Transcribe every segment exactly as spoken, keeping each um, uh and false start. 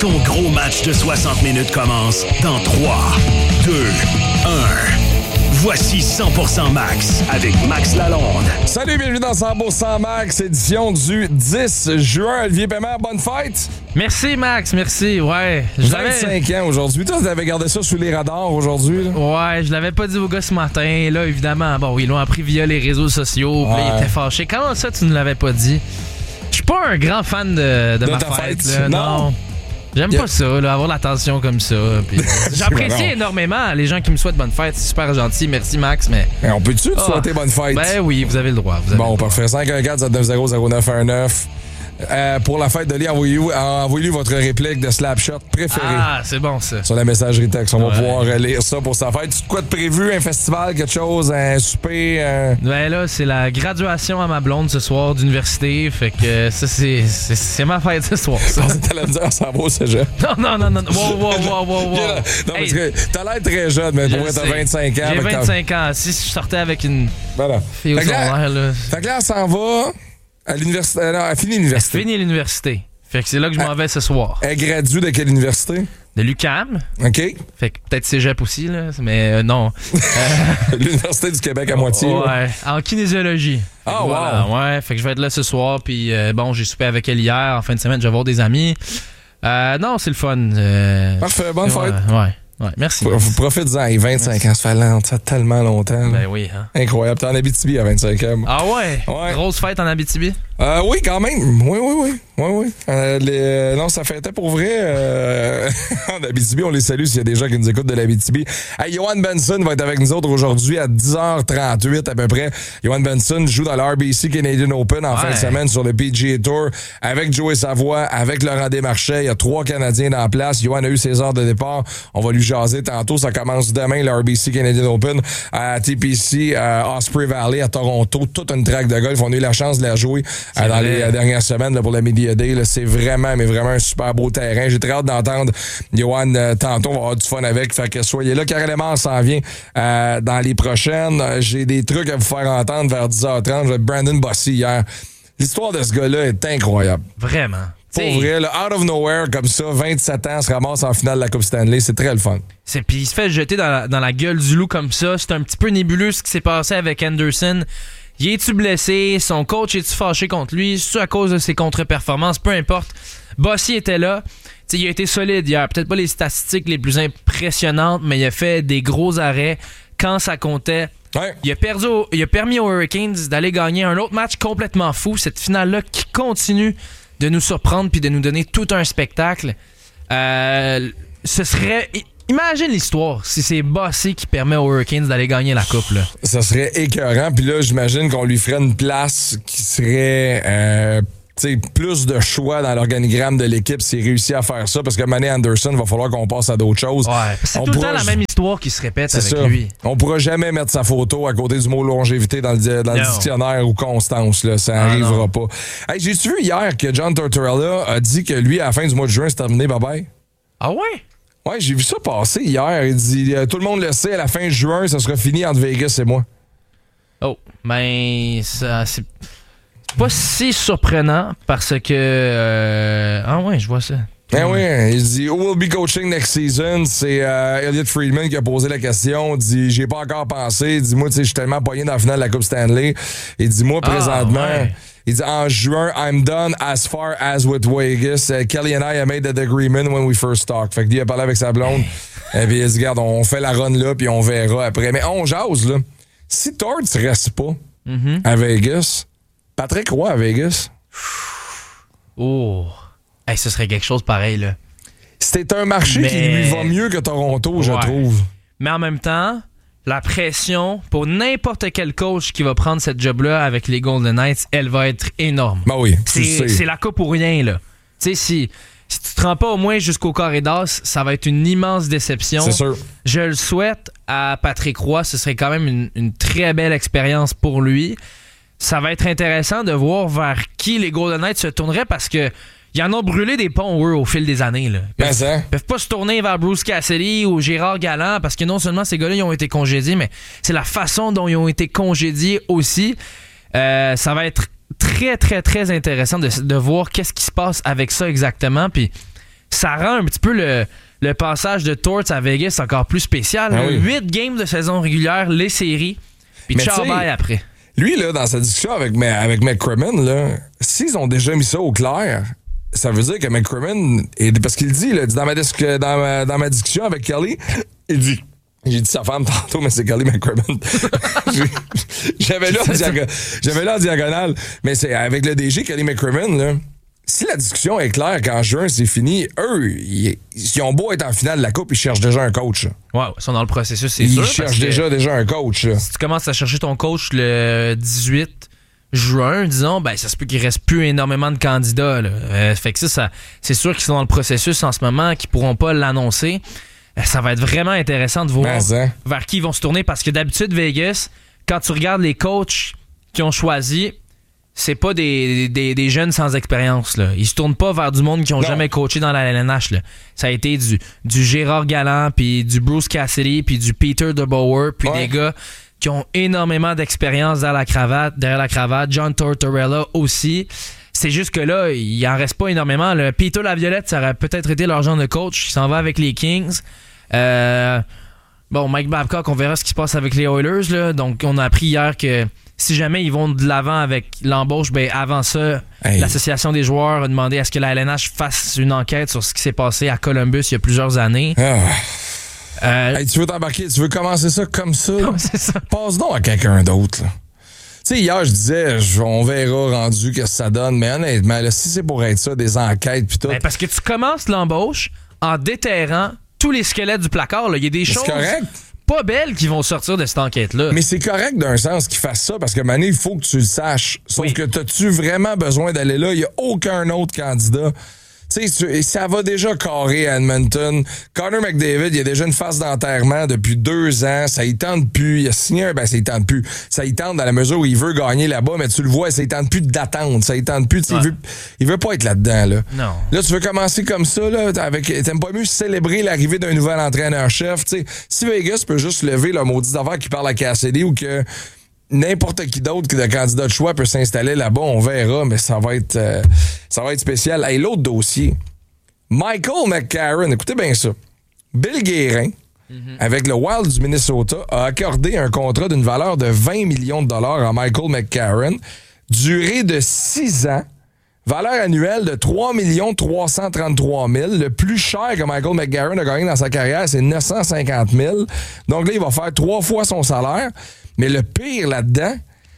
Ton gros match de soixante minutes commence dans trois, deux, un. Voici cent pour cent Max avec Max Lalonde. Salut, bienvenue dans cent pour cent Max, édition du dix juin. Olivier Paiement, bonne fête! Merci Max, merci, ouais. Je vingt-cinq ans aujourd'hui. Toi, tu avais gardé ça sous les radars aujourd'hui? Là? Ouais, je l'avais pas dit au gars ce matin. Là, évidemment, bon, ils l'ont appris via les réseaux sociaux. Puis ouais. Là, il était fâché. Comment ça, tu ne l'avais pas dit? Je suis pas un grand fan de, de, de ma fête. fête là. Non. non. J'aime yeah. pas ça, là, avoir l'attention comme ça. Puis, j'apprécie énormément les gens qui me souhaitent bonne fête. C'est super gentil. Merci, Max. Mais, mais on peut-tu te oh. souhaiter bonne fête? Ben oui, vous avez le droit. Vous avez bon, le droit. Parfait. cinq un quatre sept neuf zéro zéro neuf un neuf. Euh, pour la fête de Lee, envoyez-vous, envoyez-lui votre réplique de Slapshot préférée. Ah, c'est bon ça. Sur la messagerie texte. On ouais. va pouvoir lire ça pour sa fête. Tu as quoi de prévu? Un festival, quelque chose? Un souper? Un... Ben là, c'est la graduation à ma blonde ce soir d'université. Fait que ça, c'est, c'est, c'est ma fête ce soir. Ça. T'allais me dire, ça va au cégep. Non, non, non, non. Wow, wow, wow, wow, wow. Yeah, non, hey, parce que t'as l'air très jeune, mais pour être à vingt-cinq ans. J'ai vingt-cinq ans. Si je sortais avec une voilà. fille au secondaire, là. Fait que là, elle s'en va... À l'université. Non, elle finit l'université. Elle finit l'université. Fait que c'est là que je m'en vais ce soir. Elle gradue de quelle université? De l'U Q A M. OK. Fait que peut-être cégep aussi, là. Mais euh, non. L'Université du Québec à moitié. Ouais. Là. En kinésiologie. Ah, oh, voilà. wow. Ouais. Fait que je vais être là ce soir. Puis euh, bon, j'ai soupé avec elle hier. En fin de semaine, je vais voir des amis. Euh, non, c'est le fun. Euh, Parfait. Bonne fête. Ouais. ouais. Ouais, merci. Vous profitez-en, hey, vingt-cinq merci. Ans, ça fait lent, ça fait tellement longtemps. Ben oui, hein. Incroyable. T'es en Abitibi à vingt-cinq ans. Ah ouais? ouais? Grosse fête en Abitibi? Euh, oui, quand même. Oui, oui, oui. Oui, oui. Euh, les... Non, ça fêtait pour vrai. Euh... en Abitibi, on les salue s'il y a des gens qui nous écoutent de l'Abitibi. Hey, Johan Benson va être avec nous autres aujourd'hui à dix heures trente-huit à peu près. Johan Benson joue dans le R B C Canadian Open en ouais. fin de semaine sur le P G A Tour avec Joey Savoie, avec Laurent Desmarchais. Il y a trois Canadiens dans la place. Johan a eu ses heures de départ. On va lui jaser tantôt. Ça commence demain, le R B C Canadian Open à T P C, à Osprey Valley, à Toronto. Toute une track de golf. On a eu la chance de la jouer euh, dans les euh, dernières semaines là, pour la Media Day. Là. C'est vraiment, mais vraiment un super beau terrain. J'ai très hâte d'entendre Johan euh, tantôt. On va avoir du fun avec. Fait que soyez là. Carrément, on s'en vient euh, dans les prochaines. J'ai des trucs à vous faire entendre vers dix heures trente. J'ai Brandon Bossy hier. L'histoire de ce gars-là est incroyable. Vraiment. Pour T'sais, vrai, là, out of nowhere, comme ça, vingt-sept ans, se ramasse en finale de la Coupe Stanley. C'est très le fun. C'est, puis il se fait jeter dans la, dans la gueule du loup comme ça. C'est un petit peu nébuleux ce qui s'est passé avec Anderson. Y est-tu blessé? Son coach est-tu fâché contre lui? C'est-tu à cause de ses contre-performances? Peu importe. Bossy était là. T'sais, il a été solide hier. Peut-être pas les statistiques les plus impressionnantes, mais il a fait des gros arrêts quand ça comptait. Ouais. Il a, perdu au, il a permis aux Hurricanes d'aller gagner un autre match complètement fou. Cette finale-là qui continue de nous surprendre puis de nous donner tout un spectacle. Euh, ce serait... Imagine l'histoire si c'est Bossy qui permet aux Hurricanes d'aller gagner la coupe. Là. Ça serait écœurant. Puis là, j'imagine qu'on lui ferait une place qui serait... Euh T'sais, plus de choix dans l'organigramme de l'équipe s'il réussit à faire ça, parce que Manny Anderson, va falloir qu'on passe à d'autres choses. Ouais, c'est on tout pourra... le temps la même histoire qui se répète c'est avec ça. lui. On pourra jamais mettre sa photo à côté du mot longévité dans le, dans le dictionnaire ou constance. Là. Ça n'arrivera ah, pas. Hey, j'ai-tu vu hier que John Tortorella a dit que lui, à la fin du mois de juin, c'est terminé, bye-bye? Ah ouais? Ouais, j'ai vu ça passer hier. Il dit, tout le monde le sait, à la fin juin, ça sera fini entre Vegas et moi. Oh, ben, ça, c'est... pas si surprenant parce que... Euh... Ah ouais, je vois ça. Ben oui, il dit « Who will be coaching next season? » C'est euh, Elliot Friedman qui a posé la question. Il dit « J'y ai pas encore pensé. » Il dit « Moi, tu sais, je suis tellement poigné dans la finale de la Coupe Stanley. » Il dit « Moi, présentement... Ah, ouais. » Il dit « En juin, I'm done as far as with Vegas. Uh, Kelly and I have made that agreement when we first talked. » Fait que lui, il a parlé avec sa blonde. Et puis il dit « Regarde, on fait la run là, puis on verra après. » Mais on jase, là. Si Torts reste pas mm-hmm. à Vegas... Patrick Roy à Vegas. Oh. Hey, ce serait quelque chose pareil, là. C'est un marché Mais... qui lui va mieux que Toronto, ouais. je trouve. Mais en même temps, la pression pour n'importe quel coach qui va prendre cette job-là avec les Golden Knights, elle va être énorme. Ben oui, c'est, c'est la coupe ou rien, là. Tu sais, si, si tu te rends pas au moins jusqu'au corridor, ça va être une immense déception. C'est sûr. Je le souhaite à Patrick Roy. Ce serait quand même une, une très belle expérience pour lui. Ça va être intéressant de voir vers qui les Golden Knights se tourneraient parce que ils en ont brûlé des ponts, eux, au fil des années. Là. Ils peuvent, ben peuvent pas se tourner vers Bruce Cassidy ou Gérard Galland parce que non seulement ces gars-là ils ont été congédiés, mais c'est la façon dont ils ont été congédiés aussi. Euh, ça va être très, très, très intéressant de, de voir qu'est-ce qui se passe avec ça exactement. Puis ça rend un petit peu le, le passage de Torts à Vegas encore plus spécial. Ah oui. huit games de saison régulière, les séries, puis ciao bye après. Lui, là, dans sa discussion avec, avec McCrimmon, là, s'ils ont déjà mis ça au clair, ça veut dire que McCrimmon, est, parce qu'il dit, là, dans, ma discu, dans, ma, dans ma discussion avec Kelly, il dit, j'ai dit sa femme tantôt, mais c'est Kelly McCrimmon. J'avais là, en diagonale, j'avais là en diagonale, mais c'est avec le D G Kelly McCrimmon, là. Si la discussion est claire qu'en juin, c'est fini, eux, ils, ils ont beau être en finale de la Coupe, ils cherchent déjà un coach. Là. Ouais, ils sont dans le processus, c'est ils sûr. Ils cherchent déjà, déjà un coach. Là. Si tu commences à chercher ton coach le dix-huit juin, disons, ben ça se peut qu'il reste plus énormément de candidats. Là. Euh, fait que ça, ça, c'est sûr qu'ils sont dans le processus en ce moment, qu'ils pourront pas l'annoncer. Euh, ça va être vraiment intéressant de voir hein? vers qui ils vont se tourner, parce que d'habitude, Vegas, quand tu regardes les coachs qui ont choisi, c'est pas des, des, des jeunes sans expérience. Là. Ils se tournent pas vers du monde qui ont non. jamais coaché dans la L N H. Là. Ça a été du, du Gérard Galland, puis du Bruce Cassidy, puis du Peter DeBoer, puis ouais. des gars qui ont énormément d'expérience derrière la cravate, derrière la cravate. John Tortorella aussi. C'est juste que là, il en reste pas énormément. Là. Peter Laviolette, ça aurait peut-être été leur genre de coach. Il s'en va avec les Kings. Euh, bon, Mike Babcock, on verra ce qui se passe avec les Oilers. Là. Donc, on a appris hier que si jamais ils vont de l'avant avec l'embauche, ben avant ça, hey. l'association des joueurs a demandé à ce que la L N H fasse une enquête sur ce qui s'est passé à Columbus il y a plusieurs années. Ah. Euh, hey, tu veux t'embarquer, tu veux commencer ça comme ça? Non, c'est ça. Passe donc à quelqu'un d'autre. Tu sais, hier, je disais, on verra rendu que ça donne, mais honnêtement, là, si c'est pour être ça, des enquêtes pis tout. Ben parce que tu commences l'embauche en déterrant tous les squelettes du placard. Il y a des choses pas belles qui vont sortir de cette enquête-là. Mais c'est correct d'un sens qu'ils fassent ça, parce que Mané, il faut que tu le saches. Sauf oui. que t'as-tu vraiment besoin d'aller là? Il n'y a aucun autre candidat. Tu sais, ça va déjà carrer à Edmonton. Connor McDavid, il a déjà une phase d'enterrement depuis deux ans. Ça y tente plus. Il a signé un... Ben, ça y tente plus. Ça y tente dans la mesure où il veut gagner là-bas, mais tu le vois, ça y tente plus d'attendre. Ça y tente plus. Ouais. Il, veut, il veut pas être là-dedans, là. Non. Là, tu veux commencer comme ça, là, avec... T'aimes pas mieux célébrer l'arrivée d'un nouvel entraîneur-chef, tu sais. Si Vegas peut juste lever le maudit d'affaires qui parle à Cassidy ou que n'importe qui d'autre que de candidat de choix peut s'installer là-bas, on verra, mais ça va être euh, ça va être spécial. Hey, l'autre dossier, Michael McCarron, écoutez bien ça. Bill Guérin, mm-hmm. avec le Wild du Minnesota, a accordé un contrat d'une valeur de vingt millions de dollars à Michael McCarron, durée de six ans, valeur annuelle de trois millions trois cent trente-trois mille. Le plus cher que Michael McCarron a gagné dans sa carrière, c'est neuf cent cinquante mille. Donc là, il va faire trois fois son salaire. Mais le pire là-dedans,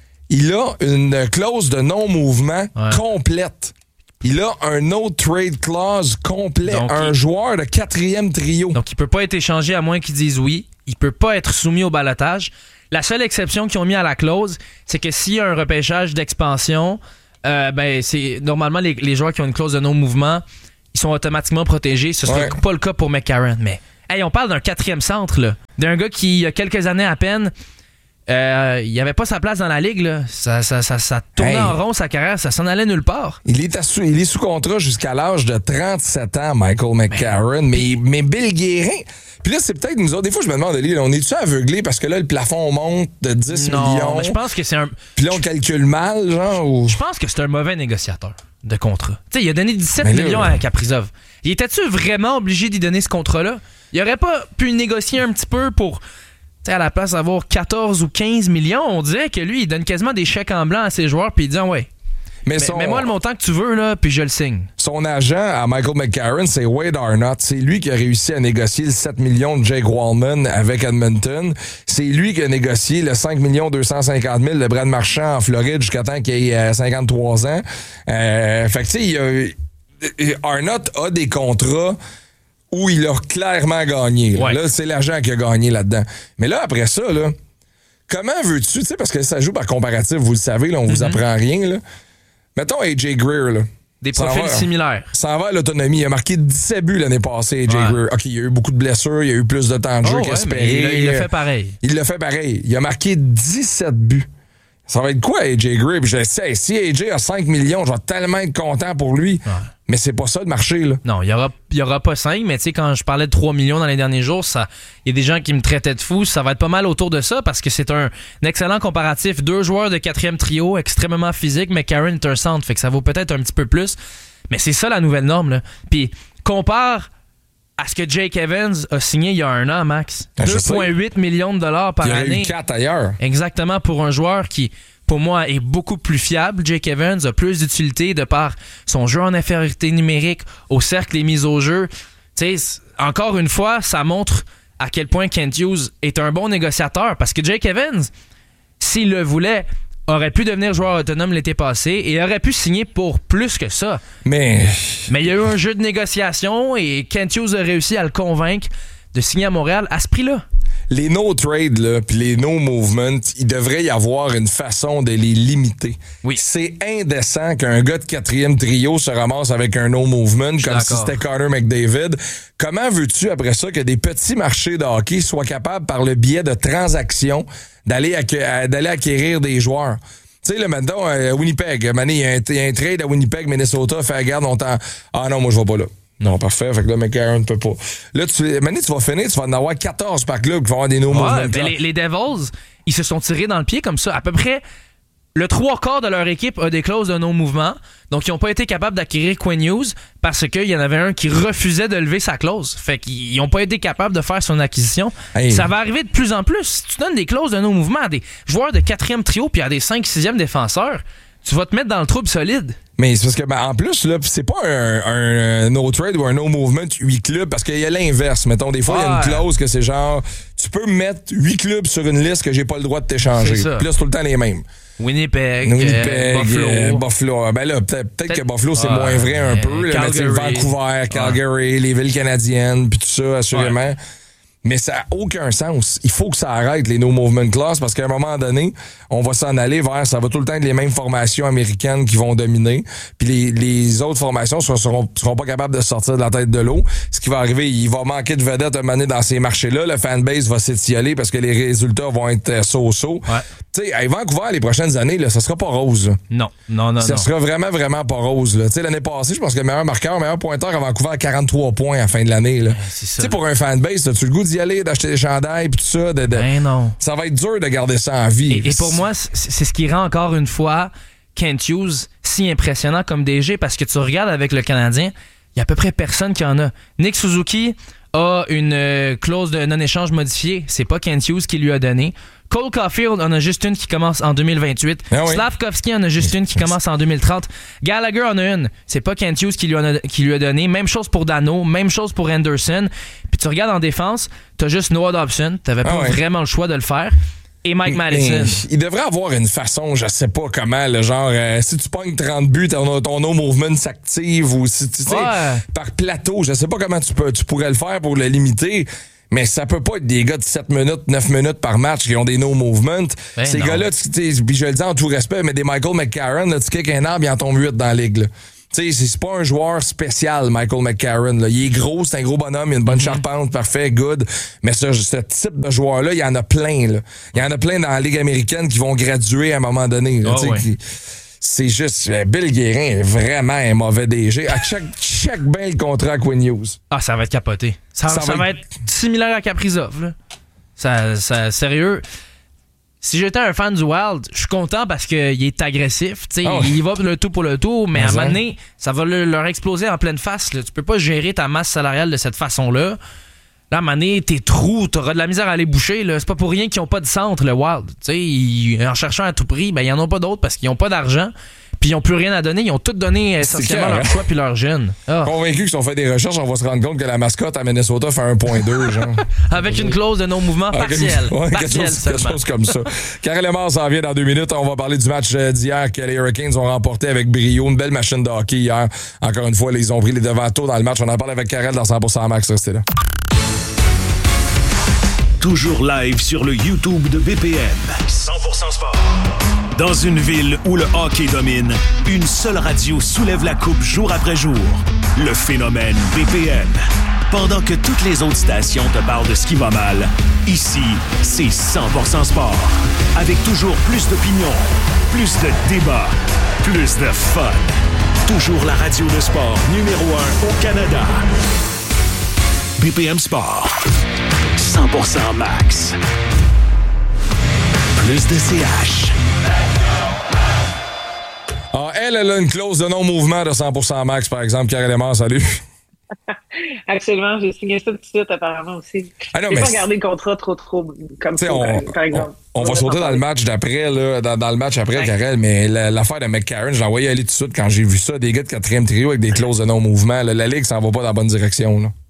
il a une clause de non-mouvement ouais. complète. Il a un no trade clause complet. Donc, un il... joueur de quatrième trio. Donc, il peut pas être échangé à moins qu'ils disent oui. Il peut pas être soumis au ballottage. La seule exception qu'ils ont mis à la clause, c'est que s'il y a un repêchage d'expansion, euh, ben c'est normalement les, les joueurs qui ont une clause de non-mouvement, ils sont automatiquement protégés. Ce serait ouais. pas le cas pour McCarron. Mais, hey, on parle d'un quatrième centre, là. D'un gars qui, il y a quelques années à peine, Euh, il avait pas sa place dans la ligue, là. Ça, ça, ça, ça tournait hey. en rond sa carrière, ça s'en allait nulle part. Il est, sous, il est sous contrat jusqu'à l'âge de trente-sept ans, Michael McCarron, mais, mais Bill Guérin. Puis là, c'est peut-être nous autres. Des fois, je me demande, là, on est-tu aveuglés parce que là, le plafond monte de dix non, millions? Mais je pense que c'est un. Puis là, on calcule mal, genre. Ou... Je pense que c'est un mauvais négociateur de contrat. Tu sais, il a donné dix-sept là, millions à Kaprizov. Il était-tu vraiment obligé d'y donner ce contrat-là? Il aurait pas pu négocier un petit peu pour. T'sais, à la place d'avoir quatorze ou quinze millions, on dirait que lui, il donne quasiment des chèques en blanc à ses joueurs, puis il dit ah, ouais. Mais son, mets-moi le montant que tu veux, là, puis je le signe. Son agent à Michael McCarron, c'est Wade Arnott. C'est lui qui a réussi à négocier le sept millions de Jake Wallman avec Edmonton. C'est lui qui a négocié le cinq millions deux cent cinquante mille de Brad Marchand en Floride jusqu'à temps qu'il ait euh, cinquante-trois ans. Euh, fait que, tu sais, il a, Arnott a des contrats où il a clairement gagné. Là, ouais. là c'est l'agent qui a gagné là-dedans. Mais là, après ça, là, comment veux-tu, tu sais, parce que ça joue par comparatif, vous le savez, là, on mm-hmm. vous apprend rien, là. Mettons A J Greer, là. Des profils va, similaires. Ça en va à l'autonomie. Il a marqué dix-sept buts l'année passée, A J ouais. Greer. OK, il y a eu beaucoup de blessures, il y a eu plus de temps de jeu oh, qu'espéré. Ouais, il l'a fait pareil. Il l'a fait pareil. Il a marqué dix-sept buts. Ça va être quoi, A J Greer? Puis je sais, si A J a cinq millions, je vais tellement être content pour lui. Ouais. Mais c'est pas ça le marché, là. Non, il y aura, y aura pas cinq, mais tu sais, quand je parlais de trois millions dans les derniers jours, il y a des gens qui me traitaient de fou. Ça va être pas mal autour de ça parce que c'est un, un excellent comparatif. Deux joueurs de quatrième trio, extrêmement physique, mais Karen est un centre, fait que ça vaut peut-être un petit peu plus. Mais c'est ça la nouvelle norme, là. Puis compare à ce que Jake Evans a signé il y a un an, Max. Ah, deux virgule huit millions de dollars par il y année. Il y a eu quatre ailleurs. Exactement, pour un joueur qui, pour moi, est beaucoup plus fiable. Jake Evans a plus d'utilité de par son jeu en infériorité numérique, au cercle et mises au jeu. Tu sais, encore une fois, ça montre à quel point Kent Hughes est un bon négociateur. Parce que Jake Evans, s'il le voulait, aurait pu devenir joueur autonome l'été passé et aurait pu signer pour plus que ça. Mais... Mais il y a eu un jeu de négociation et Kent Hughes a réussi à le convaincre de signer à Montréal à ce prix-là. Les no-trade, là, puis les no-movement, il devrait y avoir une façon de les limiter. Oui. C'est indécent qu'un gars de quatrième trio se ramasse avec un no-movement comme d'accord. si c'était Connor McDavid. Comment veux-tu, après ça, que des petits marchés de hockey soient capables, par le biais de transactions, d'aller, acqu- d'aller acquérir des joueurs? Tu sais, là, maintenant, à Winnipeg, il y, y a un trade à Winnipeg, Minnesota, fait garde, on t'en... Ah non, moi, je vais pas là. Non, parfait. Fait que là, McCarron ne peut pas. Là, tu, Mané, tu vas finir, tu vas en avoir quatorze par club qui vont avoir des no ouais, movements. les, les Devils, ils se sont tirés dans le pied comme ça. À peu près le trois quarts de leur équipe a des clauses de non-mouvement. Donc, ils n'ont pas été capables d'acquérir Quinn Hughes parce qu'il y en avait un qui refusait de lever sa clause. Fait qu'ils n'ont pas été capables de faire son acquisition. Hey. Ça va arriver de plus en plus. Si tu donnes des clauses de non-mouvement à des joueurs de quatrième trio puis à des cinq sixième défenseurs, tu vas te mettre dans le trouble solide. Mais c'est parce que, ben, en plus, là, c'est pas un, un, un no-trade ou un no-movement huit clubs, parce qu'il y a l'inverse. Mettons, des fois, il ouais. y a une clause que c'est genre, tu peux mettre huit clubs sur une liste que j'ai pas le droit de t'échanger. Puis là, c'est tout le temps les mêmes. Winnipeg, Winnipeg euh, Buffalo. Euh, Buffalo. Ben là, peut-être, peut-être, peut-être que Buffalo, c'est ah, moins vrai un peu. Là, mais Vancouver, Calgary, ah. les villes canadiennes, puis tout ça, assurément. Ouais. Mais ça n'a aucun sens. Il faut que ça arrête, les no-movement class, parce qu'à un moment donné, on va s'en aller vers, ça va tout le temps être les mêmes formations américaines qui vont dominer, puis les, les autres formations ne seront, seront pas capables de sortir de la tête de l'eau. Ce qui va arriver, il va manquer de vedettes à un moment donné dans ces marchés-là. Le fanbase va s'étioler parce que les résultats vont être so-so. Ouais. Tu sais, à Vancouver, les prochaines années, là, ça sera pas rose. Là. Non, non, non, Ça non. sera vraiment, vraiment pas rose. Tu sais, l'année passée, je pense que le meilleur marqueur, le meilleur pointeur à Vancouver, à quarante-trois points à la fin de l'année. Là. C'est ça. Tu sais, pour un fanbase, as-tu le goût d'y aller, d'acheter des chandails, puis tout ça? De, de... Ben non. Ça va être dur de garder ça en vie. Et, et pour moi, c'est, c'est ce qui rend encore une fois Kent Hughes si impressionnant comme D G, parce que tu regardes avec le Canadien, il y a à peu près personne qui en a. Nick Suzuki a une euh, clause de non-échange modifiée. C'est pas Kent Hughes qui lui a donné. Cole Caulfield en a juste une qui commence en deux mille vingt-huit. Ah oui. Slavkovski en a juste une qui commence en deux mille trente. Gallagher en a une. C'est pas Kent Hughes qui lui, a, qui lui a donné. Même chose pour Dano. Même chose pour Anderson. Puis tu regardes en défense, t'as juste Noah Dobson. T'avais pas ah oui. vraiment le choix de le faire. Et Mike Madison. Il devrait avoir une façon, je sais pas comment, le genre, euh, si tu pognes trente buts, ton, ton no movement s'active, ou si tu sais, ouais. par plateau, je sais pas comment tu peux, tu pourrais le faire pour le limiter. Mais ça peut pas être des gars de sept minutes, neuf minutes par match qui ont des no-movement. Ben Ces non. gars-là, puis je le dis en tout respect, mais des Michael McCarron, là, tu kicks un arbre, il en tombe huit dans la ligue. Là. Tu sais, c'est pas un joueur spécial, Michael McCarron. Là. Il est gros, c'est un gros bonhomme, il a une bonne mm-hmm. charpente, parfait, good. Mais ce, ce type de joueur-là, il y en a plein. Là. Il y en a plein dans la Ligue américaine qui vont graduer à un moment donné. Là, oh, ouais. qui, c'est juste, Bill Guérin est vraiment un mauvais D G. À chaque, chaque bien le contrat à Quinn Hughes. Ah, ça va être capoté. Ça, ça, ça va, être... être similaire à Kaprizov. Là. Ça, ça, sérieux. Si j'étais un fan du Wild, je suis content parce qu'il est agressif. Oh. Il y va pour le tout pour le tout, mais, mais à un moment donné, ça va le, leur exploser en pleine face. Là. Tu peux pas gérer ta masse salariale de cette façon-là. Là, à un moment donné, tes trous, t'auras de la misère à les boucher. Là. C'est pas pour rien qu'ils ont pas de centre, le Wild. Ils, en cherchant à tout prix, ben, ils en ont pas d'autres parce qu'ils ont pas d'argent. Puis ils ont plus rien à donner. Ils ont tout donné essentiellement leur choix puis leur jeune. Ah. Convaincus qu'ils ont fait des recherches, on va se rendre compte que la mascotte à Minnesota fait un virgule deux, genre. Avec une clause de non-mouvement partiel. Ah, ouais, partiel quelque, chose, quelque chose comme ça. Karel Lemar s'en vient dans deux minutes. On va parler du match d'hier que les Hurricanes ont remporté avec brio. Une belle machine de hockey hier. Encore une fois, ils ont pris les devants tôt dans le match. On en parle avec Karel dans cent pour cent Max. Restez là. Toujours live sur le YouTube de B P M. cent pour cent Sport. Dans une ville où le hockey domine, une seule radio soulève la coupe jour après jour. Le phénomène B P M. Pendant que toutes les autres stations te parlent de ce qui va mal, ici, c'est cent pour cent Sport. Avec toujours plus d'opinions, plus de débats, plus de fun. Toujours la radio de sport numéro un au Canada. B P M Sport. cent pour cent Max. Plus de C H. Ah, elle, elle a une clause de non-mouvement de cent pour cent Max, par exemple. Karel Lemar, salut. Absolument, j'ai signé ça tout de suite, apparemment aussi. Ah non, j'ai mais pas regardé le contrat trop, trop comme ça, on, par exemple. On, on va sauter dans le match d'après, là, dans, dans le match après, ouais. Karel, mais la, l'affaire de McCarron, je l'ai envoyé aller tout de suite quand j'ai vu ça, des gars de quatrième trio avec des clauses de non-mouvement. Là, la Ligue s'en va pas dans la bonne direction. Là.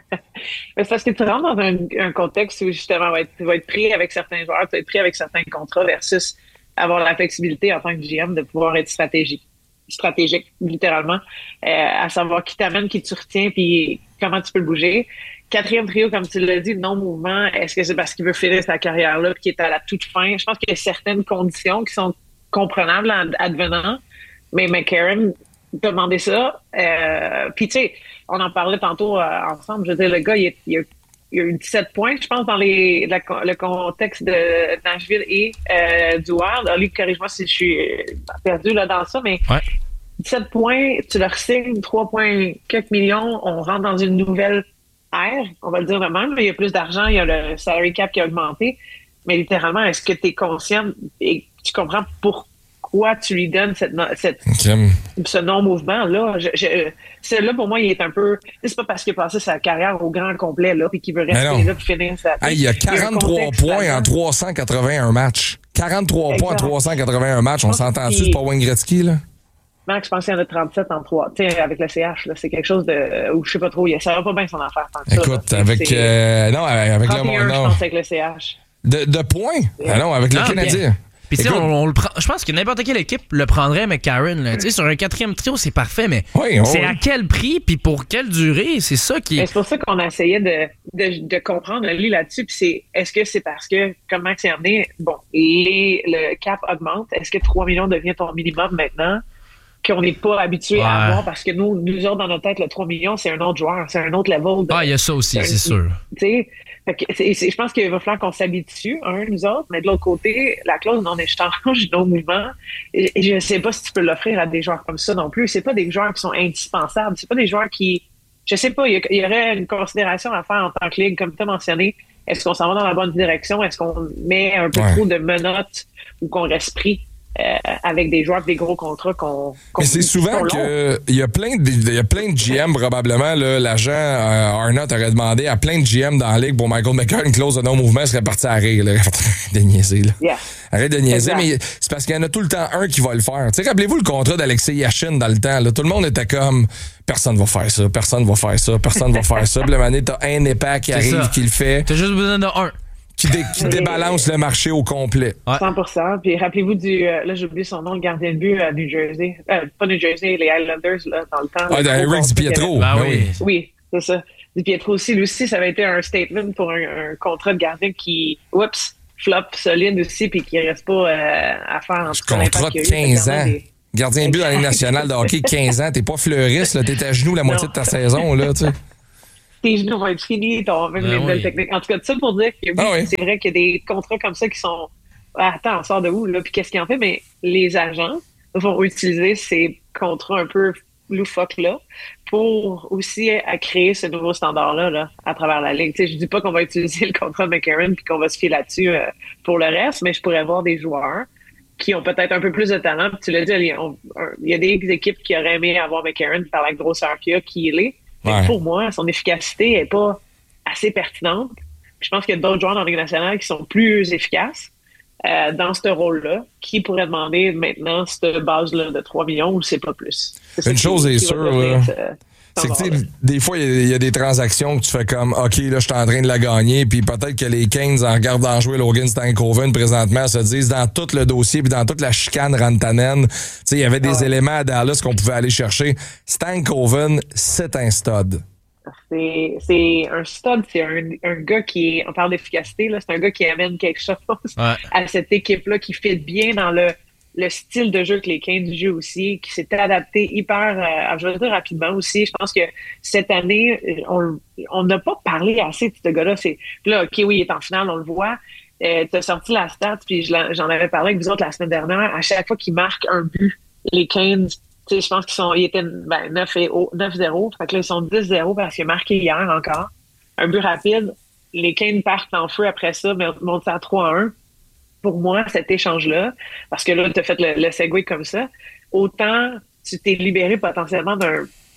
C'est parce que tu rentres dans un, un contexte où justement tu vas être pris avec certains joueurs, tu vas être pris avec certains contrats versus avoir la flexibilité en tant que G M de pouvoir être stratégique, stratégique littéralement, euh, à savoir qui t'amène, qui tu retiens, puis comment tu peux le bouger. Quatrième trio, comme tu l'as dit, non-mouvement, est-ce que c'est parce qu'il veut finir sa carrière-là puis qu'il est à la toute fin? Je pense qu'il y a certaines conditions qui sont comprenables advenant, mais McCarron demandait ça. Euh, puis tu sais, on en parlait tantôt euh, ensemble. Je veux dire, le gars, il, est, il, a, il a eu dix-sept points, je pense, dans les, la, le contexte de Nashville et euh, du Wild. Ali, corrige-moi si je suis perdu là dans ça, mais ouais. dix-sept points, tu leur signes trois points quelques millions, on rentre dans une nouvelle ère, on va le dire de même. Il y a plus d'argent, il y a le salary cap qui a augmenté, mais littéralement, est-ce que tu es conscient et tu comprends pourquoi tu lui donnes cette, cette, okay. ce non-mouvement-là? Je, je, celui-là, pour moi, il est un peu... C'est pas parce qu'il a passé sa carrière au grand complet, là, puis qu'il veut rester là, puis finir sa... Hey, il y a quarante-trois points en trois cent quatre-vingt-un matchs. quarante-trois exact. Points en trois cent quatre-vingt-un matchs. On s'entend-tu, c'est pas Wayne Gretzky, là? Max, je pense qu'il y en a trente-sept en trois. Tu sais, avec le C H, là, c'est quelque chose de... Ou je sais pas trop, ça va pas bien son affaire. Tant que Écoute, ça, avec... Euh, non, avec le monde, je pense, avec le C H. De, de points? Ah non, avec non, le Canadien. Puis tu sais, on, on le prend. Je pense que n'importe quelle équipe le prendrait, McCarron. Tu sais, sur un quatrième trio, c'est parfait, mais oui, oui. c'est à quel prix puis pour quelle durée? C'est ça qui. Mais c'est pour ça qu'on a essayé de, de, de comprendre lui là-dessus. Puis c'est est-ce que c'est parce que, comme Max est amené, bon, les, le cap augmente. Est-ce que trois millions devient ton minimum maintenant? Qu'on n'est pas habitué ouais. à avoir parce que nous, nous autres, dans notre tête, le trois millions, c'est un autre joueur, c'est un autre level. De, ah, il y a ça aussi, c'est, c'est sûr. Tu sais, c'est, c'est, je pense qu'il va falloir qu'on s'habitue, un, nous autres, mais de l'autre côté, la clause non-échange, non-mouvement, et, et je ne sais pas si tu peux l'offrir à des joueurs comme ça non plus. C'est pas des joueurs qui sont indispensables. C'est pas des joueurs qui, je sais pas, il y, y aurait une considération à faire en tant que ligue, comme tu as mentionné. Est-ce qu'on s'en va dans la bonne direction? Est-ce qu'on met un peu ouais. trop de menottes ou qu'on reste pris? Euh, avec des joueurs avec des gros contrats qu'on, qu'on mais c'est souvent que il y a plein de il y a plein de G M probablement là, l'agent euh, Arnott aurait demandé à plein de G M dans la ligue pour Michael McCarron une clause de non-mouvement, serait parti à rire là. Arrête de niaiser là. Yeah. Arrête de niaiser, exact. Mais c'est parce qu'il y en a tout le temps un qui va le faire. Tu sais, rappelez-vous le contrat d'Alexei Yashin dans le temps là, tout le monde était comme personne va faire ça, personne va faire ça, personne va faire ça. Puis la année t'as un épais qui c'est arrive ça. Qui le fait. T'as juste besoin d'un. Qui, dé, qui débalance le marché au complet. Ouais. cent pour cent. Puis rappelez-vous du... Euh, là, j'ai oublié son nom, le gardien de but à New Jersey. Euh, pas New Jersey, les Islanders, là, dans le temps. Ah, Eric Di Pietro. Ben oui. Oui, c'est ça. Di Pietro aussi, lui aussi, ça avait été un statement pour un, un contrat de gardien qui, oups, flop solide aussi, puis qui reste pas euh, à faire en tout cas. Contrat de quinze ans. Des... Gardien de but dans la Ligue nationale de hockey, quinze ans. T'es pas fleuriste, là. T'es à genoux la moitié non. de ta saison, là, tu sais. Tes genoux vont être finis, t'as même ben une belle oui. technique. En tout cas, tout ça pour dire que oui, ah oui. c'est vrai qu'il y a des contrats comme ça qui sont ah, attends, on sort de où, là? Puis qu'est-ce qu'ils en fait? Mais les agents vont utiliser ces contrats un peu loufoques-là pour aussi à créer ce nouveau standard-là là, à travers la ligue. Tu sais, je dis pas qu'on va utiliser le contrat de McCarron puis qu'on va se fier là-dessus euh, pour le reste, mais je pourrais voir des joueurs qui ont peut-être un peu plus de talent. Puis tu l'as dit, il y, a, on, il y a des équipes qui auraient aimé avoir McCarron par la grosseur qu'il a, qui il est. Ouais. Pour moi, son efficacité n'est pas assez pertinente. Puis je pense qu'il y a d'autres joueurs dans la Ligue nationale qui sont plus efficaces euh, dans ce rôle-là, qui pourraient demander maintenant cette base-là de trois millions ou c'est pas plus. C'est Une chose est sûre, là. C'est que, tu sais, des fois, il y, y a des transactions que tu fais comme, OK, là, je suis en train de la gagner, puis peut-être que les Canes, en regardant jouer Logan Stankoven présentement, se disent dans tout le dossier, puis dans toute la chicane Rantanen, tu sais, il y avait des ouais. éléments à Dallas qu'on pouvait aller chercher. Stankoven, c'est un stud. C'est, c'est un stud, c'est un, un gars qui est, on parle d'efficacité, là, c'est un gars qui amène quelque chose ouais. à cette équipe-là, qui fit bien dans le le style de jeu que les Canes jouent aussi, qui s'est adapté hyper, euh, je veux dire rapidement aussi. Je pense que cette année, on on n'a pas parlé assez de ce gars-là. C'est, là, OK, oui, il est en finale, on le voit. Euh, tu as sorti la stat, puis je j'en avais parlé avec vous autres la semaine dernière. À chaque fois qu'ils marquent un but, les Canes, tu sais, je pense qu'ils sont, ils étaient ben, neuf zéro. Fait que là, ils sont dix zéro parce qu'il a marqué hier encore. Un but rapide. Les Canes partent en feu après ça, mais montent à trois à un. Pour moi, cet échange-là, parce que là, tu as fait le, le segue comme ça, autant tu t'es libéré potentiellement d'un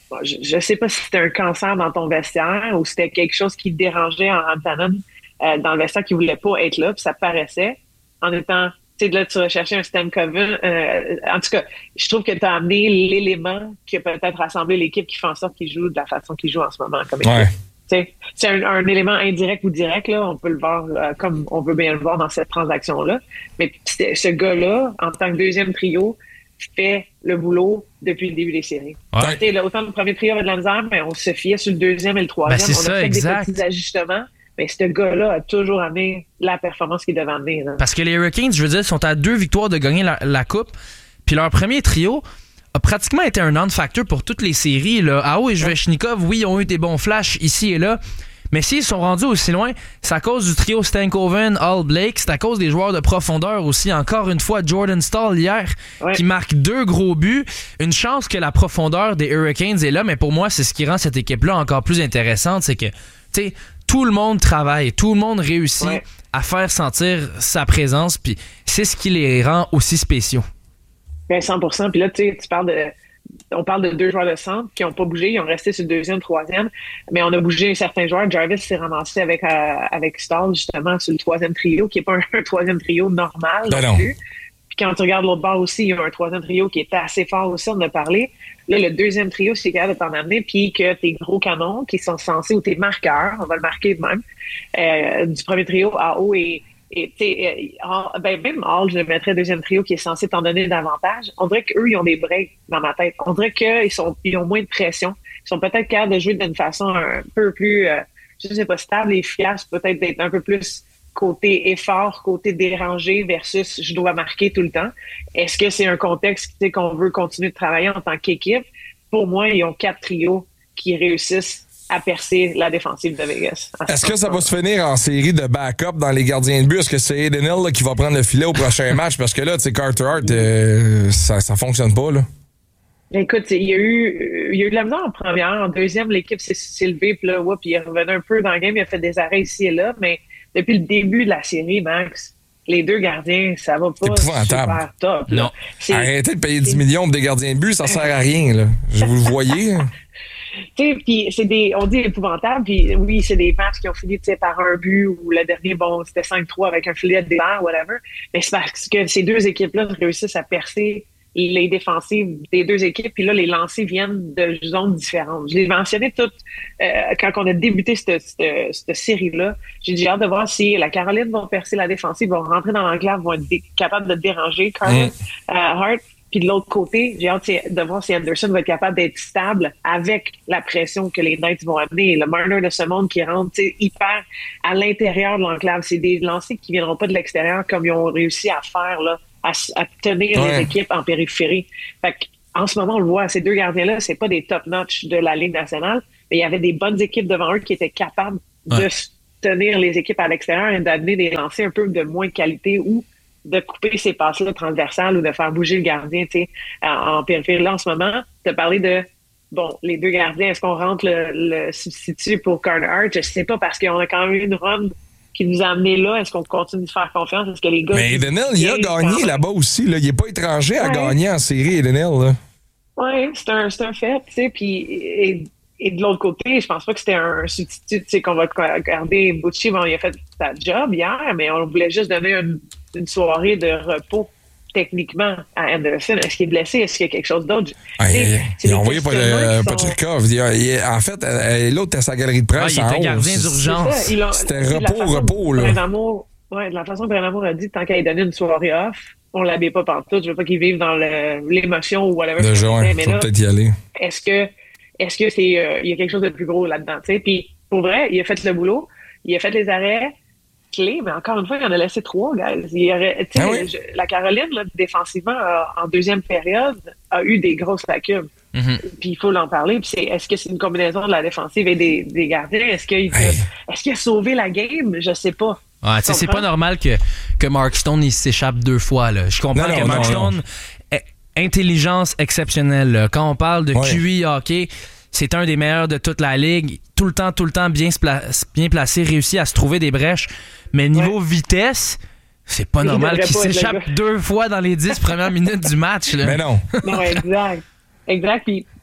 je ne sais pas si c'était un cancer dans ton vestiaire ou c'était quelque chose qui dérangeait en Rantanen euh, dans le vestiaire qui voulait pas être là, puis ça paraissait en étant, tu sais, là, tu recherchais un Stamkos. Euh, en tout cas, je trouve que tu as amené l'élément qui a peut-être rassemblé l'équipe qui fait en sorte qu'il joue de la façon qu'il joue en ce moment comme équipe. Ouais. T'sais, c'est un, un élément indirect ou direct, là, on peut le voir euh, comme on veut bien le voir dans cette transaction-là. Mais ce gars-là, en tant que deuxième trio, fait le boulot depuis le début des séries. Ouais. Là, autant le premier trio avait de la misère, mais on se fiait sur le deuxième et le troisième. Ben, c'est on a ça, fait exact. des petits ajustements. Mais ce gars-là a toujours amené la performance qu'il devait amener. Là. Parce que les Hurricanes, je veux dire, sont à deux victoires de gagner la, la Coupe. Puis leur premier trio a pratiquement été un non-factor pour toutes les séries. Là. Aho et Svechnikov, oui, ils ont eu des bons flashs ici et là. Mais s'ils sont rendus aussi loin, c'est à cause du trio Stankoven, Hall, Blake. C'est à cause des joueurs de profondeur aussi. Encore une fois, Jordan Staal hier, ouais. qui marque deux gros buts. Une chance que la profondeur des Hurricanes est là, mais pour moi, c'est ce qui rend cette équipe-là encore plus intéressante. C'est que, tu sais, tout le monde travaille, tout le monde réussit ouais. à faire sentir sa présence, puis c'est ce qui les rend aussi spéciaux. Ben cent pour cent. Puis là, tu sais, tu parles de... On parle de deux joueurs de centre qui n'ont pas bougé, ils ont resté sur le deuxième, troisième, mais on a bougé certains joueurs. Jarvis s'est ramassé avec, euh, avec Staal, justement, sur le troisième trio, qui n'est pas un, un troisième trio normal non, non plus. Puis quand tu regardes l'autre bord aussi, il y a un troisième trio qui était assez fort aussi, on en a parlé. Là, le deuxième trio, c'est capable de t'en amener, puis que tes gros canons qui sont censés, ou tes marqueurs, on va le marquer de même, euh, du premier trio à haut et Et, euh, ben, même Hall, je le mettrais deuxième trio qui est censé t'en donner davantage. On dirait qu'eux, ils ont des breaks dans ma tête. On dirait qu'ils sont, ils ont moins de pression. Ils sont peut-être capables de jouer d'une façon un peu plus, euh, je sais pas, stable et efficace, peut-être d'être un peu plus côté effort, côté dérangé versus je dois marquer tout le temps. Est-ce que c'est un contexte tu sais, qu'on veut continuer de travailler en tant qu'équipe? Pour moi, ils ont quatre trios qui réussissent à percer la défensive de Vegas. Est-ce que ça va se finir en série de backup dans les gardiens de but? Est-ce que c'est Aiden Hill là, qui va prendre le filet au prochain match? Parce que là, tu sais, Carter Hart, euh, ça, ça fonctionne pas, là. Écoute, il y a eu, il y a eu de la misère en première. En deuxième, l'équipe s'est, s'est levée, puis là, ouais, puis il est revenu un peu dans le game. Il a fait des arrêts ici et là, mais depuis le début de la série, Max, les deux gardiens, ça va pas super top. Non. C'est, Arrêtez de payer dix millions pour des gardiens de but, ça sert à rien, là. Vous le voyez, hein? Tu sais, puis c'est des, on dit épouvantable, puis oui, c'est des matchs qui ont fini, tu sais, par un but, ou le dernier, bon, c'était cinq trois avec un filet de départ, whatever. Mais c'est parce que ces deux équipes-là réussissent à percer les défensives des deux équipes, puis là, les lancers viennent de zones différentes. Je l'ai mentionné tout, euh, quand on a débuté cette, cette, cette série-là. J'ai dit, hâte de voir si la Caroline va percer la défensive, vont rentrer dans l'enclave, vont être dé- capables de déranger Carter mm. euh, Hart. Puis de l'autre côté, j'ai hâte de voir si Anderson va être capable d'être stable avec la pression que les Knights vont amener. Le Marner de ce monde qui rentre hyper à l'intérieur de l'enclave. C'est des lancers qui ne viendront pas de l'extérieur comme ils ont réussi à faire, là, à, à tenir ouais. les équipes en périphérie. Fait en ce moment, on le voit, ces deux gardiens-là, c'est pas des top-notch de la Ligue nationale, mais il y avait des bonnes équipes devant eux qui étaient capables ouais. de tenir les équipes à l'extérieur et d'amener des lancers un peu de moins de qualité ou de couper ces passes-là transversales ou de faire bouger le gardien, tu sais, en, en périphérie. Là, en ce moment, tu as parlé de, bon, les deux gardiens, est-ce qu'on rentre le, le substitut pour Carter Hart? Je sais pas, parce qu'on a quand même eu une run qui nous a amené là. Est-ce qu'on continue de faire confiance? Est-ce que les gars... Mais Aiden Hill, il a gagné là-bas aussi, là. Il est pas étranger à ouais. gagner en série, Aiden Hill, là. Oui, c'est un, c'est un fait, tu sais, puis... Et, Et de l'autre côté, je pense pas que c'était un substitut, tu sais, qu'on va garder. Bucci, bon, il a fait sa job hier, mais on voulait juste donner une, une soirée de repos techniquement à Anderson. Est-ce qu'il est blessé? Est-ce qu'il y a quelque chose d'autre? Ah, il, il a envoyé Pochekov. Sont... En fait, l'autre, à sa galerie de presse, ah, il était gardien d'urgence. Ça, c'était repos, repos, là. Brinamour, ouais, de la façon que Brinamour a dit, tant qu'à lui donner une soirée off, on l'habille pas pantoute. Je veux pas qu'il vive dans le, l'émotion ou whatever. Déjà, il faut là, peut-être y aller. Est-ce que Est-ce que c'est euh, il y a quelque chose de plus gros là-dedans, tu sais? Puis pour vrai, il a fait le boulot, il a fait les arrêts clés, mais encore une fois, il en a laissé trois, guys. Il aurait, tu sais, ah oui? je, la Caroline, là, défensivement, euh, en deuxième période, a eu des grosses lacunes. Mm-hmm. Puis il faut l'en parler. Puis c'est, est-ce que c'est une combinaison de la défensive et des, des gardiens? Est-ce qu'il, hey. est-ce qu'il a sauvé la game? Je sais pas. Ouais, tu sais, c'est pas normal que, que Mark Stone il s'échappe deux fois, là. Je comprends non, que non, Mark non, Stone. Non. Intelligence exceptionnelle. Quand on parle de ouais. Q I hockey, c'est un des meilleurs de toute la ligue. Tout le temps, tout le temps bien, pla- bien placé, réussi à se trouver des brèches. Mais niveau ouais. vitesse, c'est pas il normal qu'il s'échappe deux fois dans les dix premières minutes du match. Là. Mais non. Non, exact. Exact. Puis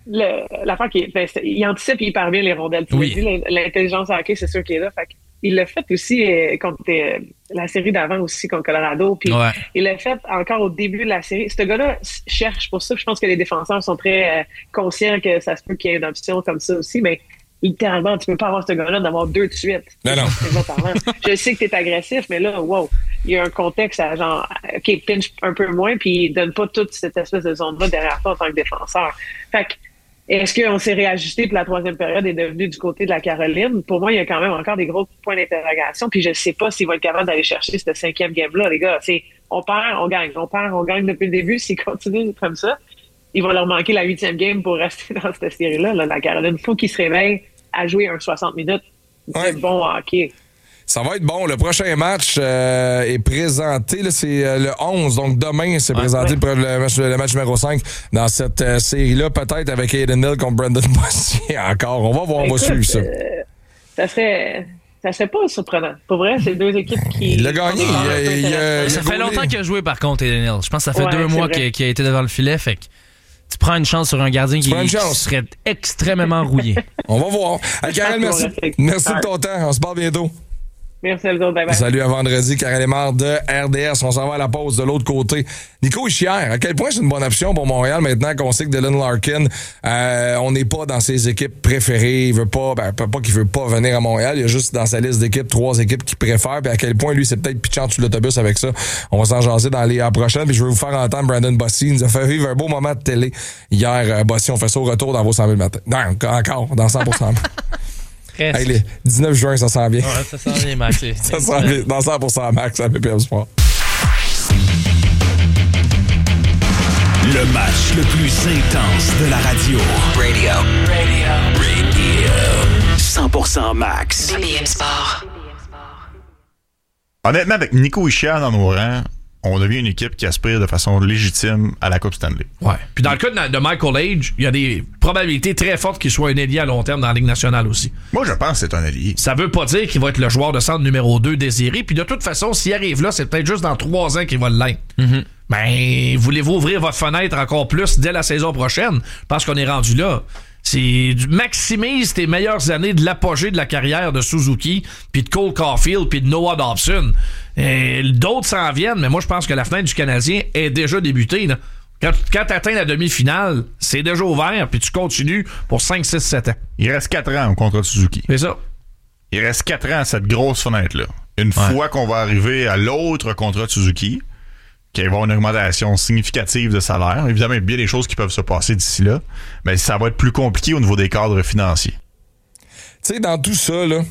l'affaire qui est, ben, il anticipe hyper bien les rondelles. Tu oui. dis, l'intelligence à hockey, c'est sûr qu'il est là. Fait il l'a fait aussi euh, contre euh, la série d'avant aussi contre Colorado. Puis ouais. il l'a fait encore au début de la série. Ce gars-là cherche pour ça. Je pense que les défenseurs sont très euh, conscients que ça se peut qu'il y ait une option comme ça aussi. Mais littéralement, tu peux pas avoir ce gars-là d'avoir deux de suite. Non, non. Je sais que t'es agressif, mais là, wow, il y a un contexte à genre, OK, pinch un peu moins, puis il donne pas toute cette espèce de zone-là derrière toi en tant que défenseur. Fait que, est-ce qu'on s'est réajusté pour la troisième période est devenu du côté de la Caroline? Pour moi, il y a quand même encore des gros points d'interrogation, puis je sais pas s'il va être capable d'aller chercher ce cinquième game-là, les gars. C'est, on perd, on gagne, on perd, on gagne depuis le début. S'il continue comme ça, il va leur manquer la huitième game pour rester dans cette série-là, là, la Caroline. Il faut qu'ils se réveillent à jouer un soixante minutes. C'est ouais. bon hockey. Ça va être bon. Le prochain match euh, est présenté. Là, c'est euh, le onze. Donc, demain, c'est ouais, présenté ouais. Le, match, le match numéro cinq dans cette euh, série-là. Peut-être avec Aiden Hill contre Brendan Bossier encore. On va voir, Écoute, on va suivre ça. Euh, ça serait... Ça serait pas surprenant. Pour vrai, c'est deux équipes qui... Il a gagné. Il a, il a, ça il a fait longtemps qu'il a joué, par contre, Aiden Hill. Je pense que ça fait ouais, deux mois qu'il, qu'il a été devant le filet. Fait que tu prends une chance sur un gardien qui, qui serait extrêmement rouillé. On va voir. Hey, Karel, merci, merci de ton temps. On se parle bientôt. Merci à vous autres. Bye bye. Salut à vendredi. Karel Émard de R D S. On s'en va à la pause de l'autre côté. Nico Hischier, à quel point c'est une bonne option pour Montréal maintenant qu'on sait que Dylan Larkin, euh, on n'est pas dans ses équipes préférées. Il veut pas, ben, pas qu'il veut pas venir à Montréal. Il y a juste dans sa liste d'équipes trois équipes qu'il préfère. Puis à quel point lui, c'est peut-être pitchant sur l'autobus avec ça. On va s'en jaser dans les heures prochaines. Puis je vais vous faire entendre Brandon Bossier. Il nous a fait vivre un beau moment de télé hier. Bossier, on fait ça au retour dans vos cent mille matin. Non, encore, dans cent pour cent. Hey, les dix-neuf juin, ça sent bien. Ouais, ça sent bien, Max. Ça sent bien. Dans cent pour cent Max, à P P M Sport. Le match le plus intense de la radio. Radio. Radio. Radio. cent pour cent Max. P P M Sport. Honnêtement, avec Nico Hischier dans nos rangs, on devient une équipe qui aspire de façon légitime à la Coupe Stanley. Ouais. Puis dans le cas de Michael Age, il y a des probabilités très fortes qu'il soit un ailier à long terme dans la Ligue nationale aussi. Moi, je pense que c'est un ailier. Ça veut pas dire qu'il va être le joueur de centre numéro deux désiré. Puis de toute façon, s'il arrive là, c'est peut-être juste dans trois ans qu'il va l'être. Mm-hmm. Ben, voulez-vous ouvrir votre fenêtre encore plus dès la saison prochaine? Parce qu'on est rendu là. C'est du maximise tes meilleures années de l'apogée de la carrière de Suzuki, puis de Cole Caulfield, puis de Noah Dobson. Et d'autres s'en viennent, mais moi je pense que la fenêtre du Canadien est déjà débutée. Là. Quand, quand tu atteins la demi-finale, c'est déjà ouvert, puis tu continues pour cinq, six, sept ans. Il reste quatre ans au contrat de Suzuki. C'est ça. Il reste quatre ans à cette grosse fenêtre-là. Une ouais. fois qu'on va arriver à l'autre contrat de Suzuki, qu'il va y avoir une augmentation significative de salaire. Évidemment, il y a bien des choses qui peuvent se passer d'ici là, mais ça va être plus compliqué au niveau des cadres financiers. Tu sais, dans tout ça, là,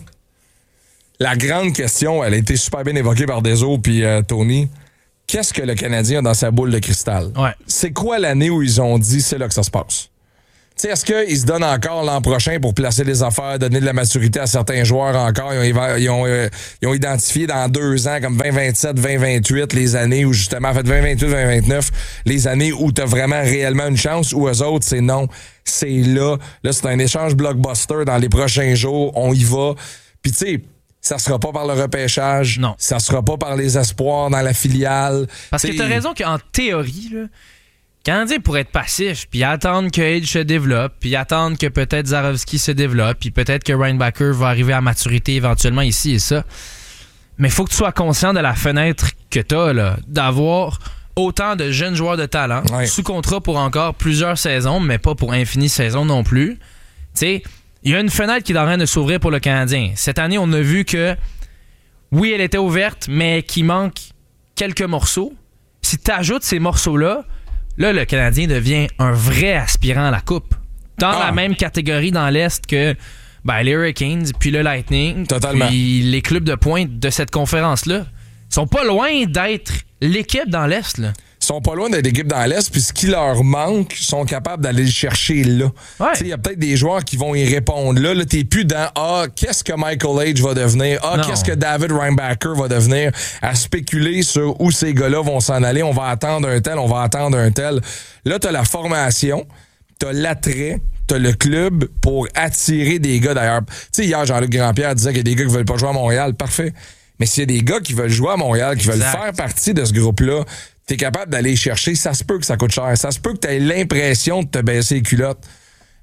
la grande question, elle a été super bien évoquée par Deso puis euh, Tony. Qu'est-ce que le Canadien a dans sa boule de cristal? Ouais. C'est quoi l'année où ils ont dit c'est là que ça se passe? T'sais, est-ce qu'ils se donnent encore l'an prochain pour placer les affaires, donner de la maturité à certains joueurs encore? Ils ont, ils ont, euh, ils ont identifié dans deux ans, comme vingt vingt-sept, vingt vingt-huit, les années où justement, en fait, vingt vingt-huit, vingt vingt-neuf, les années où t'as vraiment réellement une chance, ou eux autres, c'est non, c'est là. Là, c'est un échange blockbuster dans les prochains jours. On y va. Puis tu sais, ça sera pas par le repêchage. Non. Ça sera pas par les espoirs dans la filiale. Parce t'sais, que t'as raison qu'en théorie, là, Canadien pourrait être passif, puis attendre que Age se développe, puis attendre que peut-être Zarovski se développe, puis peut-être que Reinbacher va arriver à maturité éventuellement ici et ça. Mais il faut que tu sois conscient de la fenêtre que t'as, là, d'avoir autant de jeunes joueurs de talent, ouais. sous contrat pour encore plusieurs saisons, mais pas pour infinies saisons non plus. Tu sais, il y a une fenêtre qui est en train de s'ouvrir pour le Canadien. Cette année, on a vu que, oui, elle était ouverte, mais qu'il manque quelques morceaux. Si tu ajoutes ces morceaux-là, là, le Canadien devient un vrai aspirant à la Coupe. Dans ah. la même catégorie dans l'Est que ben, les Hurricanes, puis le Lightning, Totalement. puis les clubs de pointe de cette conférence-là. Ils sont pas loin d'être l'équipe dans l'Est, là. Ils sont pas loin d'être l'équipe dans l'Est, puis ce qui leur manque, ils sont capables d'aller le chercher là. Ouais. Il y a peut-être des joueurs qui vont y répondre là. Là, t'es plus dans « Ah, qu'est-ce que Michael Age va devenir? Ah, non. Qu'est-ce que David Reinbacher va devenir? » À spéculer sur où ces gars-là vont s'en aller. On va attendre un tel, on va attendre un tel. Là, t'as la formation, t'as l'attrait, t'as le club pour attirer des gars d'ailleurs. Tu sais, hier, Jean-Luc Grandpierre disait qu'il y a des gars qui veulent pas jouer à Montréal. Parfait. Mais s'il y a des gars qui veulent jouer à Montréal, qui exact. veulent faire partie de ce groupe-là, t'es capable d'aller chercher, ça se peut que ça coûte cher. Ça se peut que t'aies l'impression de te baisser les culottes.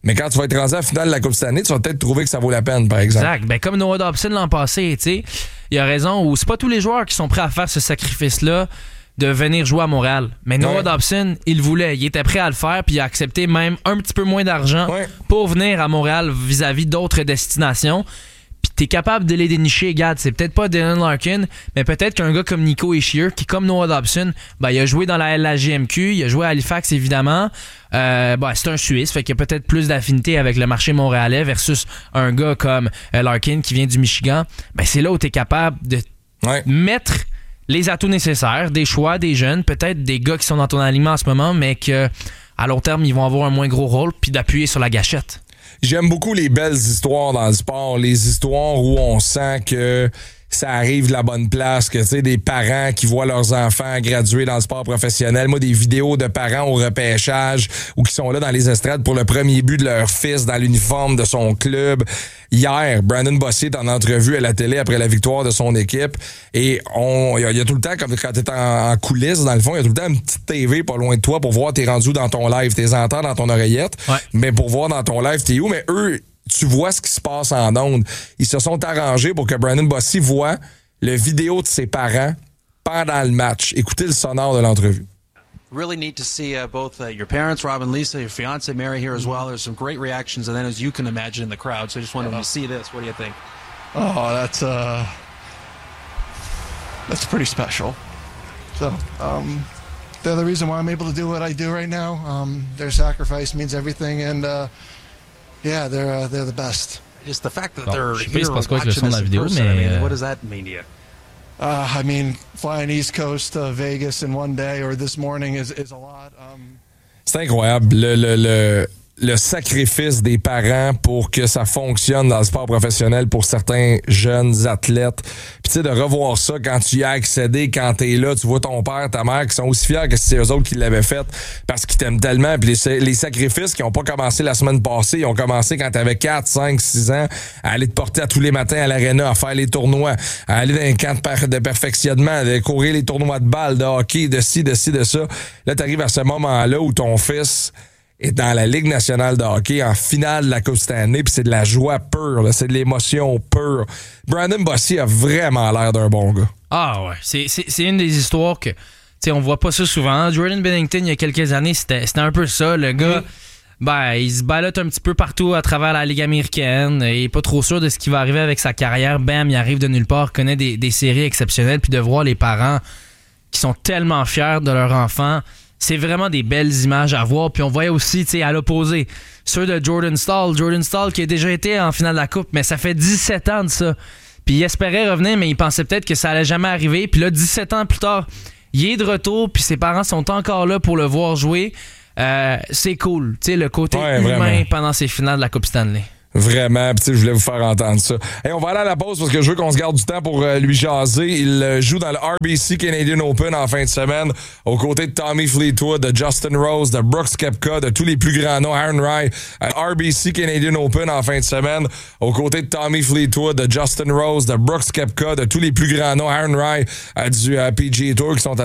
Mais quand tu vas être rendu à la finale de la Coupe Stanley, tu vas peut-être trouver que ça vaut la peine, par exemple. Exact. Ben, comme Noah Dobson l'an passé, tu sais, il a raison, où c'est pas tous les joueurs qui sont prêts à faire ce sacrifice-là de venir jouer à Montréal. Mais Noah ouais. Dobson, il le voulait. Il était prêt à le faire, puis il a accepté même un petit peu moins d'argent ouais. pour venir à Montréal vis-à-vis d'autres destinations. Puis t'es capable de les dénicher, regarde, c'est peut-être pas Dylan Larkin, mais peut-être qu'un gars comme Nico Hischier, qui comme Noah Dobson, ben, il a joué dans la L H J M Q, il a joué à Halifax évidemment, euh, ben, c'est un Suisse, fait qu'il y a peut-être plus d'affinité avec le marché montréalais versus un gars comme euh, Larkin qui vient du Michigan. Ben, c'est là où t'es capable de ouais. mettre les atouts nécessaires, des choix, des jeunes, peut-être des gars qui sont dans ton alignement en ce moment, mais que à long terme, ils vont avoir un moins gros rôle, puis d'appuyer sur la gâchette. J'aime beaucoup les belles histoires dans le sport, les histoires où on sent que ça arrive de la bonne place, que tu sais, des parents qui voient leurs enfants graduer dans le sport professionnel. Moi, des vidéos de parents au repêchage ou qui sont là dans les estrades pour le premier but de leur fils dans l'uniforme de son club. Hier, Brandon Bossier est en entrevue à la télé après la victoire de son équipe et on il y, y a tout le temps, comme quand t'es en, en coulisses, dans le fond, il y a tout le temps une petite T V pas loin de toi pour voir t'es rendu dans ton live, t'es entends dans ton oreillette, ouais. mais pour voir dans ton live t'es où, mais eux tu vois ce qui se passe en ondes. Ils se sont arrangés pour que Brandon Bossier voit le vidéo de ses parents pendant le match. Écoutez le sonore de l'entrevue. Really neat to see uh, both uh, your parents, Rob and Lisa, your fiance Mary here as well. There's some great reactions, and then as you can imagine in the crowd. So I just wanted to see this. What do you think? Oh, that's uh, that's pretty special. So um, they're the reason why I'm able to do what I do right now. Um, their sacrifice means everything, and uh, yeah, they're uh, they're the best. Just the fact that bon, they're here watching this in vidéo, person, mais I mean, what does that mean to you? Uh, I mean, flying East Coast to Vegas in one day or this morning is, is a lot. Um... C'est incroyable. Le, le, le, le sacrifice des parents pour que ça fonctionne dans le sport professionnel pour certains jeunes athlètes. Puis tu sais, de revoir ça quand tu y as accédé, quand t'es là, tu vois ton père, ta mère qui sont aussi fiers que si c'est eux autres qui l'avaient fait parce qu'ils t'aiment tellement. Puis les, les sacrifices qui ont pas commencé la semaine passée, ils ont commencé quand t'avais quatre, cinq, six ans à aller te porter à tous les matins à l'aréna, à faire les tournois, à aller dans un camp de, de perfectionnement, de courir les tournois de balles, de hockey, de ci, de ci, de ça. Là, t'arrives à ce moment-là où ton fils est dans la Ligue nationale de hockey en finale de la Coupe Stanley, puis c'est de la joie pure, là, c'est de l'émotion pure. Brandon Bossier a vraiment l'air d'un bon gars. Ah ouais, c'est, c'est, c'est une des histoires que, tu sais, on voit pas ça souvent. Jordan Binnington, il y a quelques années, c'était, c'était un peu ça. Le gars, mmh. ben, il se balotte un petit peu partout à travers la Ligue américaine. Il est pas trop sûr de ce qui va arriver avec sa carrière. Bam, il arrive de nulle part, connaît des, des séries exceptionnelles, puis de voir les parents qui sont tellement fiers de leur enfant. C'est vraiment des belles images à voir. Puis on voyait aussi, tu sais, à l'opposé, ceux de Jordan Staal. Jordan Staal qui a déjà été en finale de la Coupe, mais ça fait dix-sept ans de ça. Puis il espérait revenir, mais il pensait peut-être que ça allait jamais arriver. Puis là, dix-sept ans plus tard, il est de retour, puis ses parents sont encore là pour le voir jouer. Euh, c'est cool, tu sais, le côté ouais, humain vraiment. Pendant ces finales de la Coupe Stanley. Vraiment, puis tu sais, je voulais vous faire entendre ça. Hey, on va aller à la pause parce que je veux qu'on se garde du temps pour euh, lui jaser. Il euh, joue dans le R B C Canadian Open en fin de semaine, aux côtés de Tommy Fleetwood, de Justin Rose, de Brooks Koepka, de tous les plus grands noms. Aaron Rai, euh, R B C Canadian Open en fin de semaine, aux côtés de Tommy Fleetwood, de Justin Rose, de Brooks Koepka, de tous les plus grands noms. Aaron Rai euh, du euh, P G A Tour qui sont à